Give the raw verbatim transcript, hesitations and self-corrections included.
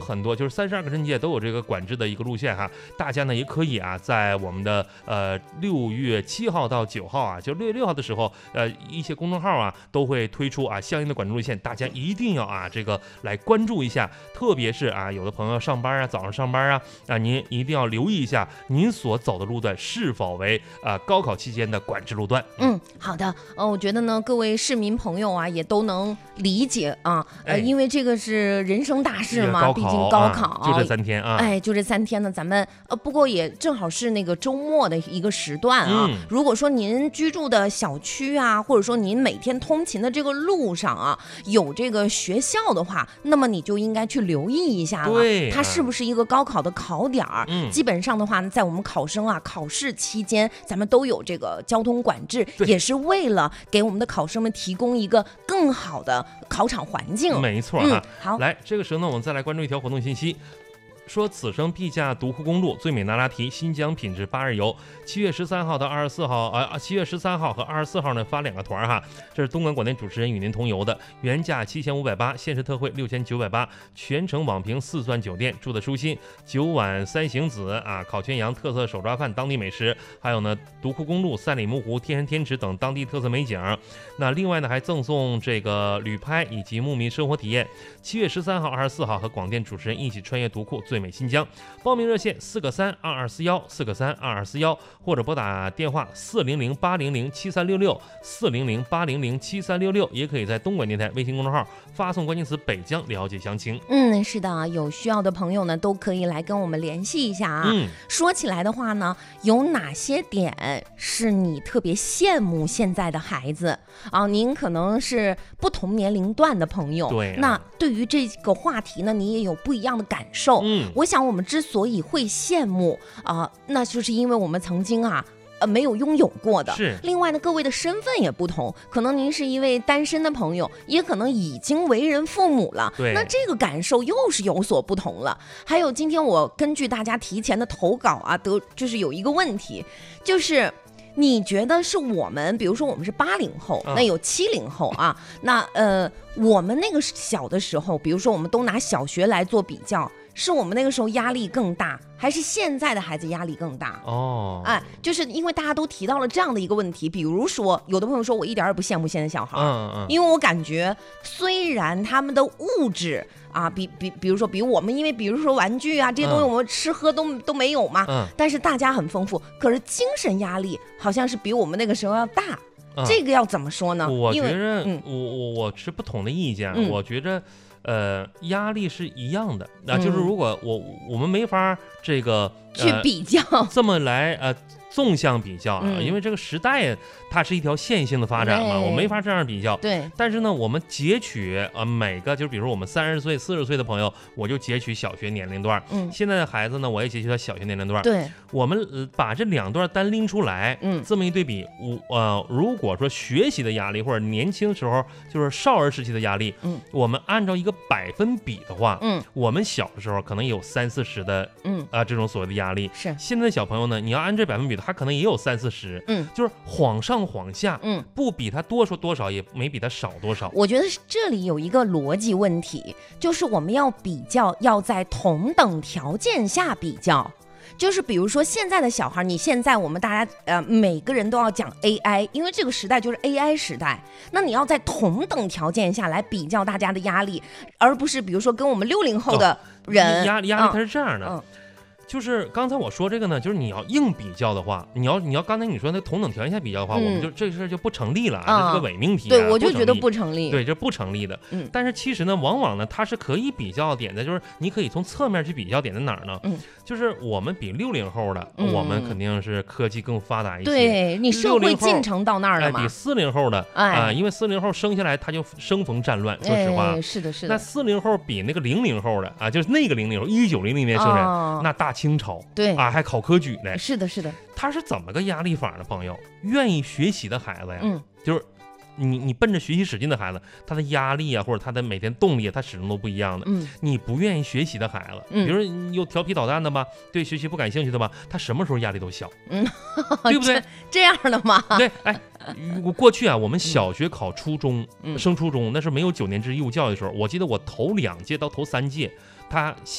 很多，就是三十二个镇界都有这个管制的一个路线哈。大家呢也可以啊，在我们的呃六月七号到九号啊，就六月六号的时候，呃一些公众号啊都会推出啊相应的管制路线，大家一定要啊这个来关注一下。特别是啊有的朋友上班啊，早上上班啊，啊您一定要留意一下您所走的路段是否为啊高考期间的管制路段。 嗯，好的，呃，我觉得呢，各位市民朋友啊，也都能理解啊，呃，因为这个是人生大事嘛，毕竟高考、 啊、就这三天啊， 哎，就这三天呢，咱们呃，不过也正好是那个周末的一个时段啊。嗯、如果说您居住的小区啊，或者说您每天通勤的这个路上啊，有这个学校的话，那么你就应该去留意一下了， 对， 它是不是一个高考的考点儿？ 嗯， 基本上的话呢，在我们考生啊考试期间，咱们都有这个交通管制，也是为了给我们的考生们提供一个更好的考场环境。 没错哈、 嗯。好， 来，这个时候呢，我们再来关注一条活动信息。说此生必驾独库公路最美那拉提新疆品质八日游，七月十三号到二十四号，啊，七月十三号和二十四号呢发两个团哈，这是东莞广电主持人与您同游的，原价七千五百八，限时特惠六千九百八，全程网评四钻酒店，住的舒心，九晚三行子啊，烤全羊、特色手抓饭、当地美食，还有呢独库公路、三里木湖、天山天池等当地特色美景。那另外呢还赠送这个旅拍以及牧民生活体验。七月十三号、二十四号和广电主持人一起穿越独库最美新疆，报名热线四个三二二四幺四个三二二四幺，或者拨打电话四零零八零零七三六六四零零八零零七三六六，也可以在东莞电台微信公众号发送关键词北疆了解详情。 嗯，是的，有需要的朋友呢都可以来跟我们联系一下啊。 嗯， 说起来的话呢，有哪些点是你特别羡慕现在的孩子啊？您可能是不同年龄段的朋友， 对、啊， 那对于这个话题呢，你也有不一样的感受。 嗯， 我想我们之所以会羡慕啊、呃，那就是因为我们曾经啊。呃，没有拥有过的。 是。 另外呢，各位的身份也不同，可能您是一位单身的朋友，也可能已经为人父母了。 对。 那这个感受又是有所不同了。还有，今天我根据大家提前的投稿啊，得就是有一个问题，就是你觉得是我们，比如说我们是八零后，那有七零后啊，那呃，我们那个小的时候，比如说我们都拿小学来做比较。是我们那个时候压力更大，还是现在的孩子压力更大？ 哦， 哎，就是因为大家都提到了这样的一个问题，比如说，有的朋友说我一点也不羡慕现在小孩， 嗯嗯， 因为我感觉虽然他们的物质啊，比比比如说比我们，因为比如说玩具啊这些东西，我们吃喝都、嗯、都没有嘛，嗯，但是大家很丰富，可是精神压力好像是比我们那个时候要大，嗯、这个要怎么说呢？ 我觉着，嗯，我我我持不同的意见，嗯、我觉着。呃，压力是一样的，那、嗯、就是如果我我们没法这个、 呃、去比较， 这么来呃纵向比较啊、嗯，因为这个时代它是一条线性的发展嘛，我没法这样比较。 对， 但是呢，我们截取呃每个，就是比如说我们三十岁、四十岁的朋友，我就截取小学年龄段。嗯，现在的孩子呢，我也截取他小学年龄段。 对， 我们、呃、把这两段单拎出来，嗯，这么一对比，我呃如果说学习的压力或者年轻时候就是少儿时期的压力，嗯，我们按照一个百分比的话，嗯，我们小的时候可能有三四十的，嗯啊、呃、这种所谓的压力。 是， 现在的小朋友呢，你要按这百分比，他可能也有三四十，嗯，就是晃上晃下，嗯，不比他多说多少，也没比他少多少。 我觉得这里有一个逻辑问题，就是我们要比较，要在同等条件下比较。就是比如说现在的小孩，你现在我们大家呃每个人都要讲 A I， 因为这个时代就是 A I 时代，那你要在同等条件下来比较大家的压力，而不是比如说跟我们六零后的人、 哦、压力压力它是这样的。 嗯嗯就是刚才我说这个呢，就是你要硬比较的话，你要你要刚才你说那同等条件下比较的话，嗯、我们就这事儿就不成立了，啊、这是个伪命题、啊。 对，我就觉得不成立。 对，这不成立的。嗯，但是其实呢，往往呢，它是可以比较点的，就是你可以从侧面去比较点在哪儿呢？嗯，就是我们比六零后的，嗯、我们肯定是科技更发达一些。 对，你社会进程到那儿了嘛？ 哎、比四零后的，哎、啊，因为四零后生下来他就生逢战乱，说实话。 哎、是的，是的。 那四零后比那个零零后的啊，就是那个零零后，一九零零年生人，哦、那大清朝。 对。 啊，还考科举呢。 是的，是的。 他是怎么个压力法呢？朋友，愿意学习的孩子呀， 嗯， 就是你你奔着学习使劲的孩子，他的压力啊，或者他的每天动力，他始终都不一样的。嗯，你不愿意学习的孩子，嗯，比如说你有调皮捣蛋的吧，对学习不感兴趣的吧，他什么时候压力都小， 嗯， 对不对？ 这, 这样的吗？ 对，哎，过去啊，我们小学考初中，嗯、升初中，那是没有九年制义务教育的时候，我记得我头两届到头三届，他